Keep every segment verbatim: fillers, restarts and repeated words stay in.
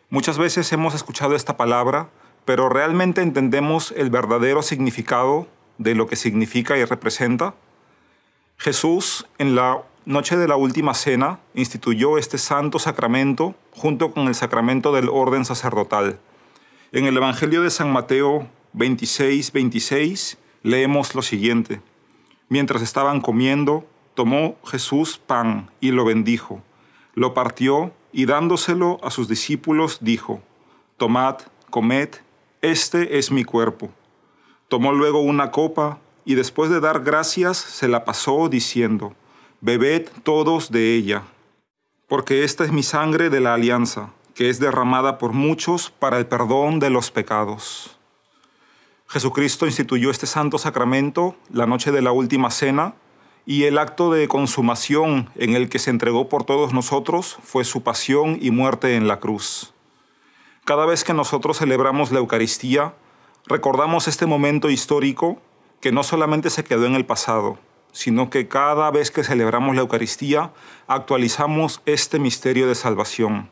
Muchas veces hemos escuchado esta palabra, pero ¿realmente entendemos el verdadero significado de lo que significa y representa? Jesús, en la noche de la última cena, instituyó este santo sacramento junto con el sacramento del orden sacerdotal. En el Evangelio de San Mateo veintiséis, veintiséis, leemos lo siguiente. Mientras estaban comiendo, tomó Jesús pan y lo bendijo. Lo partió y dándoselo a sus discípulos dijo, «Tomad, comed, este es mi cuerpo». Tomó luego una copa y después de dar gracias se la pasó diciendo, «Bebed todos de ella, porque esta es mi sangre de la alianza, que es derramada por muchos para el perdón de los pecados». Jesucristo instituyó este santo sacramento la noche de la última cena, y el acto de consumación en el que se entregó por todos nosotros fue su pasión y muerte en la cruz. Cada vez que nosotros celebramos la Eucaristía, recordamos este momento histórico que no solamente se quedó en el pasado, sino que cada vez que celebramos la Eucaristía, actualizamos este misterio de salvación.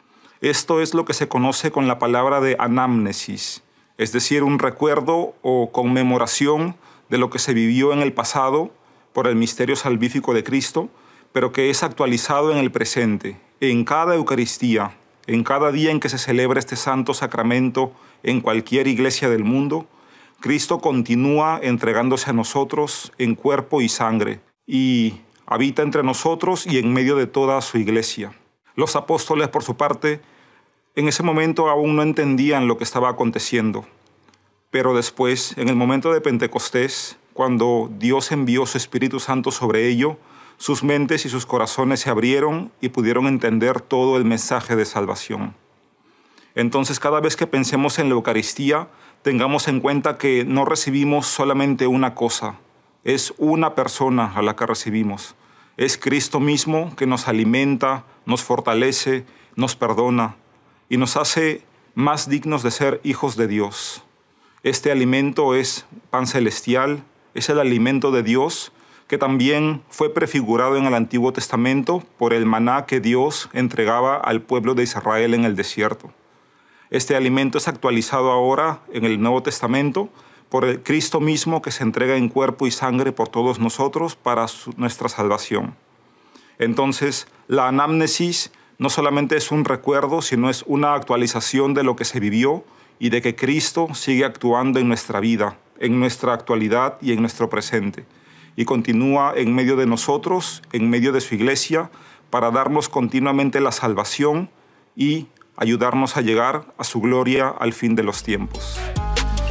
Esto es lo que se conoce con la palabra de anamnesis, es decir, un recuerdo o conmemoración de lo que se vivió en el pasado por el misterio salvífico de Cristo, pero que es actualizado en el presente, en cada Eucaristía, en cada día en que se celebra este santo sacramento en cualquier iglesia del mundo. Cristo continúa entregándose a nosotros en cuerpo y sangre y habita entre nosotros y en medio de toda su iglesia. Los apóstoles, por su parte, en ese momento aún no entendían lo que estaba aconteciendo, pero después, en el momento de Pentecostés, cuando Dios envió su Espíritu Santo sobre ello, sus mentes y sus corazones se abrieron y pudieron entender todo el mensaje de salvación. Entonces, cada vez que pensemos en la Eucaristía, tengamos en cuenta que no recibimos solamente una cosa, es una persona a la que recibimos. Es Cristo mismo que nos alimenta, nos fortalece, nos perdona y nos hace más dignos de ser hijos de Dios. Este alimento es pan celestial, es el alimento de Dios que también fue prefigurado en el Antiguo Testamento por el maná que Dios entregaba al pueblo de Israel en el desierto. Este alimento es actualizado ahora en el Nuevo Testamento por el Cristo mismo que se entrega en cuerpo y sangre por todos nosotros para su, nuestra salvación. Entonces, la anamnesis no solamente es un recuerdo, sino es una actualización de lo que se vivió y de que Cristo sigue actuando en nuestra vida, en nuestra actualidad y en nuestro presente, y continúa en medio de nosotros, en medio de su iglesia, para darnos continuamente la salvación y ayudarnos a llegar a su gloria al fin de los tiempos.